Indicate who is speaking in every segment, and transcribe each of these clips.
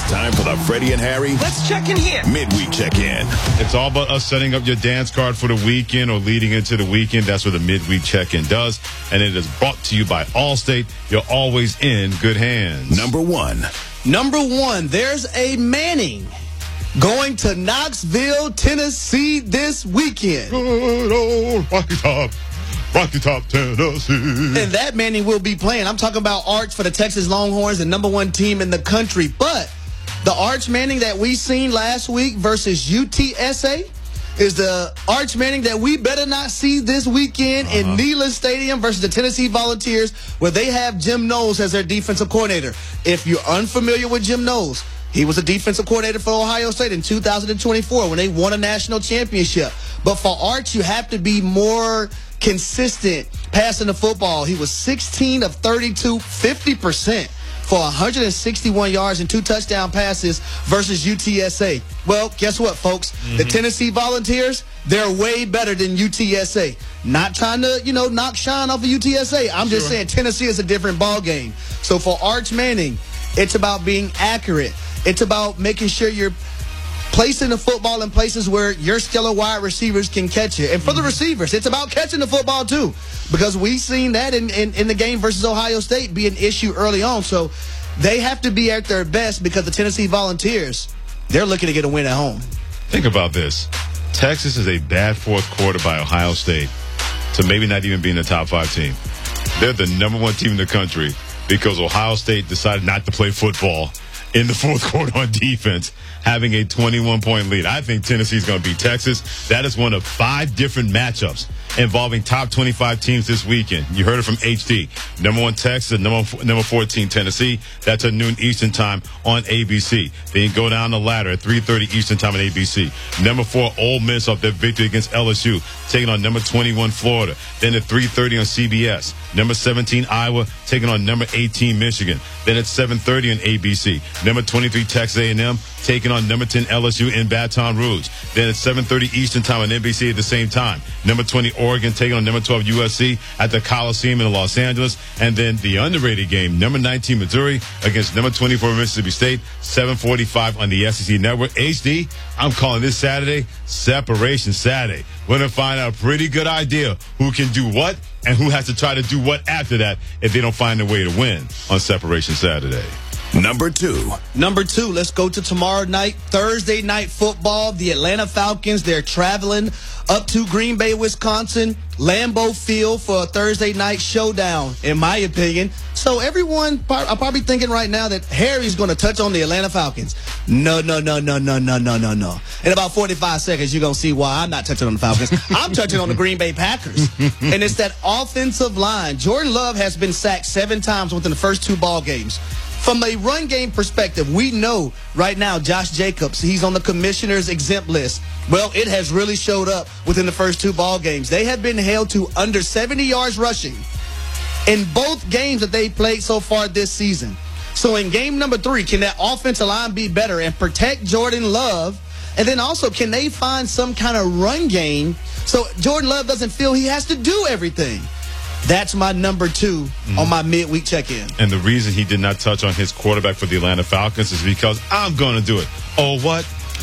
Speaker 1: Time for the Freddie and Harry.
Speaker 2: Let's check in here.
Speaker 1: Midweek check-in.
Speaker 3: It's all about us setting up your dance card for the weekend or leading into the weekend. That's what the midweek check-in does. And it is brought to you by Allstate. You're always in good hands.
Speaker 1: Number one,
Speaker 4: there's a Manning going to Knoxville, Tennessee this weekend.
Speaker 3: Good old Rocky Top, Tennessee.
Speaker 4: And that Manning will be playing. I'm talking about Arch for the Texas Longhorns, the number one team in the country. But the Arch Manning that we seen last week versus UTSA is the Arch Manning that we better not see this weekend in Neyland Stadium versus the Tennessee Volunteers, where they have Jim Knowles as their defensive coordinator. If you're unfamiliar with Jim Knowles, he was a defensive coordinator for Ohio State in 2024 when they won a national championship. But for Arch, you have to be more consistent passing the football. He was 16 of 32, 50%. For 161 yards and 2 touchdown passes versus UTSA. Well, guess what, folks? The Tennessee Volunteers, they're way better than UTSA. Not trying to, knock shine off of UTSA. I'm just saying Tennessee is a different ball game. So for Arch Manning, it's about being accurate. It's about making sure you're placing the football in places where your stellar wide receivers can catch it. And for the receivers, it's about catching the football too, because we've seen that in the game versus Ohio State be an issue early on. So they have to be at their best because the Tennessee Volunteers, they're looking to get a win at home.
Speaker 3: Think about this. Texas is a bad fourth quarter by Ohio State to maybe not even be in the top 5 team. They're the number one team in the country because Ohio State decided not to play football in the fourth quarter on defense, having a 21-point lead. I think Tennessee's going to beat Texas. That is one of 5 different matchups involving top 25 teams this weekend. You heard it from HD. Number 1 Texas, number 14 Tennessee. That's at noon Eastern time on ABC. Then you go down the ladder at 3:30 Eastern time on ABC. Number 4 Ole Miss off their victory against LSU, taking on number 21 Florida. Then at 3:30 on CBS. Number 17 Iowa taking on number 18 Michigan. Then at 7:30 on ABC. Number 23 Texas A&M taking on number 10 LSU in Baton Rouge. Then at 7:30 Eastern time on NBC at the same time. Number 20 Oregon taking on number 12 USC at the Coliseum in Los Angeles. And then the underrated game, number 19 Missouri against number 24 Mississippi State, 7:45 on the SEC Network. HD, I'm calling this Saturday Separation Saturday. We're going to find out a pretty good idea who can do what and who has to try to do what after that if they don't find a way to win on Separation Saturday.
Speaker 1: Number two,
Speaker 4: let's go to tomorrow night, Thursday night football. The Atlanta Falcons, they're traveling up to Green Bay, Wisconsin, Lambeau Field for a Thursday night showdown, in my opinion. So everyone are probably thinking right now that Harry's going to touch on the Atlanta Falcons. No. In about 45 seconds, you're going to see why I'm not touching on the Falcons. I'm touching on the Green Bay Packers. And it's that offensive line. Jordan Love has been sacked 7 times within the first 2 ball games. From a run game perspective, we know right now Josh Jacobs, he's on the commissioner's exempt list. Well, it has really showed up within the first 2 ball games. They have been held to under 70 yards rushing in both games that they played so far this season. So in game number 3, can that offensive line be better and protect Jordan Love? And then also, can they find some kind of run game so Jordan Love doesn't feel he has to do everything? That's my number 2 on my midweek check-in.
Speaker 3: And the reason he did not touch on his quarterback for the Atlanta Falcons is because I'm going to do it. Oh, what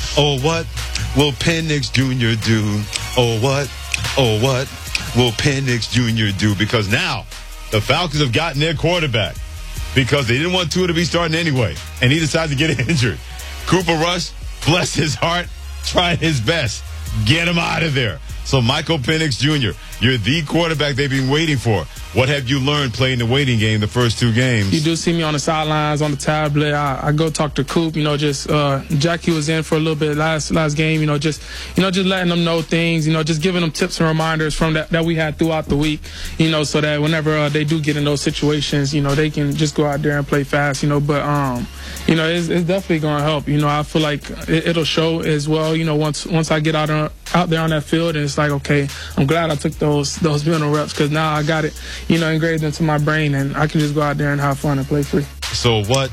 Speaker 3: will Penix Jr. do? Oh, what will Penix Jr. do? Because now the Falcons have gotten their quarterback because they didn't want Tua to be starting anyway, and he decided to get injured. Cooper Rush, bless his heart, tried his best. Get him out of there. So Michael Penix Jr., you're the quarterback they've been waiting for. What have you learned playing the waiting game the first 2 games?
Speaker 5: You do see me on the sidelines, on the tablet. I go talk to Coop, Jackie was in for a little bit last game, just letting them know things, just giving them tips and reminders from that we had throughout the week, so that whenever they do get in those situations, they can just go out there and play fast, but it's definitely going to help. I feel like it'll show as well, once I get out there on that field, and it's like, okay, I'm glad I took those mental reps because now I got it, engraved into my brain, and I can just go out there and have fun and play free.
Speaker 3: So what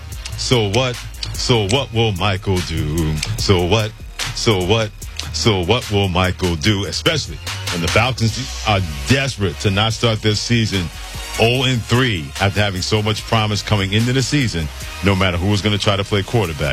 Speaker 3: will Michael do? So what will Michael do, especially when the Falcons are desperate to not start this season 0-3 after having so much promise coming into the season, no matter who is going to try to play quarterback?